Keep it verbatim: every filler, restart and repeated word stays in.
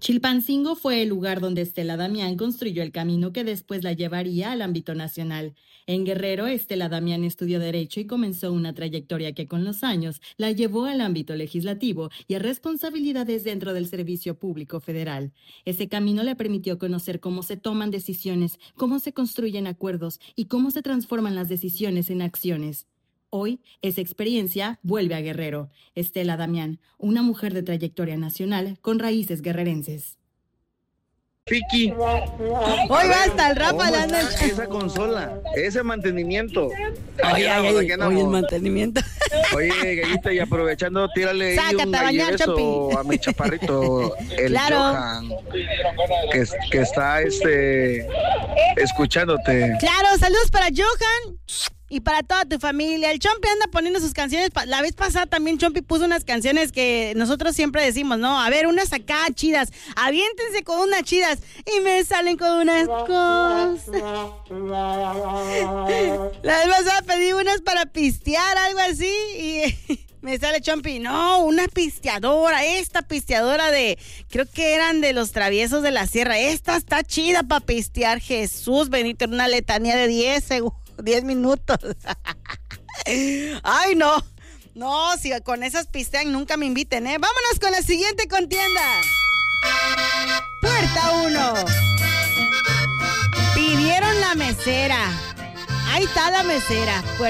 Chilpancingo fue el lugar donde Estela Damián construyó el camino que después la llevaría al ámbito nacional. En Guerrero, Estela Damián estudió Derecho y comenzó una trayectoria que con los años la llevó al ámbito legislativo y a responsabilidades dentro del Servicio Público Federal. Ese camino le permitió conocer cómo se toman decisiones, cómo se construyen acuerdos y cómo se transforman las decisiones en acciones. Hoy, esa experiencia vuelve a Guerrero. Estela Damián, una mujer de trayectoria nacional con raíces guerrerenses. Piki. Hoy va hasta el Rafa ¿Cómo dando está esa consola? Ese mantenimiento. Oye, Aquí andamos, aquí andamos. el mantenimiento. Oye, Gallita, y aprovechando, tírale ahí Sácate un a bañar, gallegueso Chompi. a mi chaparrito, el Claro. Johan, que, que está este escuchándote. Claro, saludos para Johan y para toda tu familia. El Chompi anda poniendo sus canciones. La vez pasada también Chompi puso unas canciones que nosotros siempre decimos, ¿no? A ver, unas acá chidas. Aviéntense con unas chidas. Y me salen con unas cosas. La vez pasada pedí unas para pistear, algo así. Y me sale Chompi, no, una pisteadora. Esta pisteadora de, creo que eran de los Traviesos de la Sierra. Esta está chida para pistear. Jesús bendito, en una letanía de diez segundos. diez minutos. Ay, no. No, si con esas pistean, nunca me inviten, ¿eh? Vámonos con la siguiente contienda. Puerta uno. Pidieron la mesera. Ahí está la mesera. Puerta